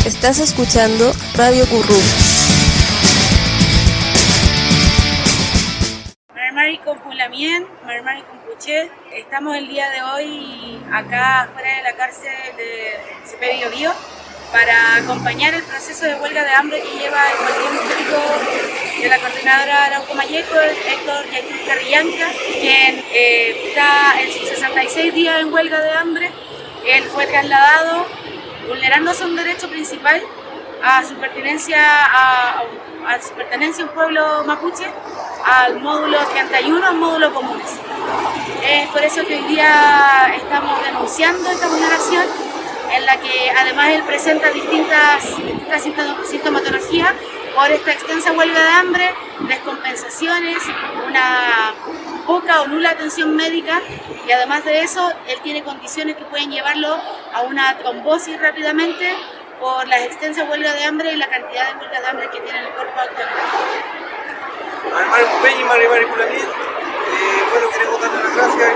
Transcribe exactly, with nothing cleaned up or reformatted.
Estás escuchando Radio Currum. Marmari con Pulamien, Marmari con Puché. Estamos el día de hoy acá fuera de la cárcel de C P Bio Bio para acompañar el proceso de huelga de hambre que lleva el Partido Histórico de la coordinadora Arauco Mayeco, Héctor Yaitul Carrillanca, quien eh, está en sus sesenta y seis días en huelga de hambre. Él fue trasladado vulnerándose un derecho principal a su pertenencia a, a su pertenencia a un pueblo mapuche, al módulo treinta y uno, al módulo comunes. Es por eso que hoy día estamos denunciando esta vulneración, en la que además él presenta distintas, distintas sintomatologías por esta extensa huelga de hambre, descompensaciones, una poca o nula atención médica, y además de eso él tiene condiciones que pueden llevarlo a una trombosis rápidamente por las extensas huelgas de hambre y la cantidad de huelgas de hambre que tiene el cuerpo actualmente. Marmari Pulamien, eh, bueno, queremos darle las gracias